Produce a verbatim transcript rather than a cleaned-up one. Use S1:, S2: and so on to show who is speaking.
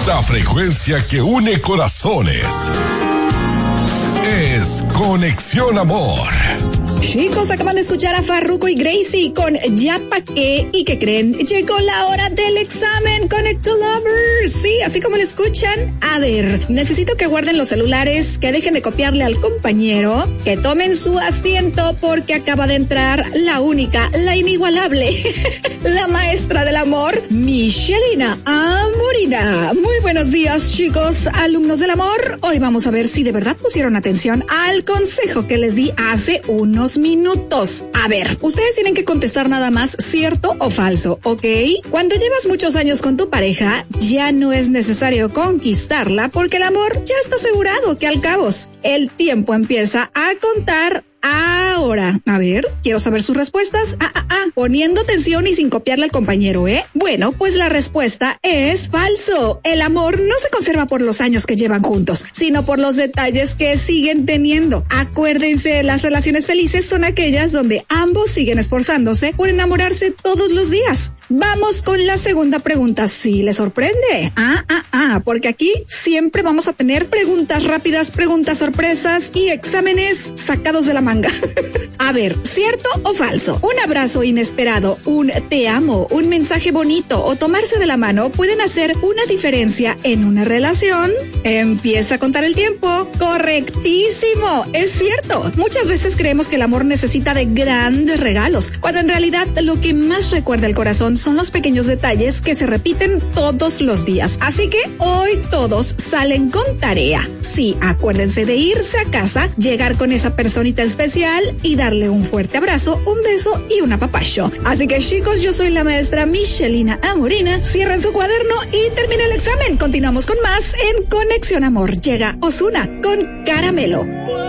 S1: La frecuencia que une corazones. Es Conexión Amor.
S2: Chicos, acaban de escuchar a Farruko y Gracie con Ya Pa' Qué. ¿Y qué creen? Llegó la hora del examen. Connect to Lovers. Sí, así como lo escuchan. A ver, necesito que guarden los celulares, que dejen de copiarle al compañero, que tomen su asiento porque acaba de entrar la única, la inigualable, la maestra del amor, Michelina Amorina. Muy buenos días, chicos, alumnos del amor. Hoy vamos a ver si de verdad pusieron atención al consejo que les di hace unos minutos. A ver, ustedes tienen que contestar nada más cierto o falso, ¿ok? Cuando llevas muchos años con tu pareja, ya no es necesario conquistarla porque el amor ya está asegurado que al cabo el tiempo empieza a contar. Ahora, a ver, quiero saber sus respuestas. Ah, ah, ah, poniendo atención y sin copiarle al compañero, ¿eh? Bueno, pues la respuesta es falso. El amor no se conserva por los años que llevan juntos, sino por los detalles que siguen teniendo. Acuérdense, las relaciones felices son aquellas donde ambos siguen esforzándose por enamorarse todos los días. Vamos con la segunda pregunta. ¿Sí les sorprende? Ah, ah, ah, porque aquí siempre vamos a tener preguntas rápidas, preguntas sorpresas y exámenes sacados de la manga. A ver, ¿cierto o falso? Un abrazo inesperado, un te amo, un mensaje bonito o tomarse de la mano pueden hacer una diferencia en una relación. Empieza a contar el tiempo. Correctísimo, es cierto. Muchas veces creemos que el amor necesita de grandes regalos, cuando en realidad lo que más recuerda el corazón son los pequeños detalles que se repiten todos los días. Así que hoy todos salen con tarea. Sí, acuérdense de irse a casa, llegar con esa personita especial y darle un fuerte abrazo, un beso y un apapacho. Así que chicos, yo soy la maestra Michelina Amorina. Cierren su cuaderno y termina el examen. Continuamos con más en Conexión Amor. Llega Ozuna con Caramelo.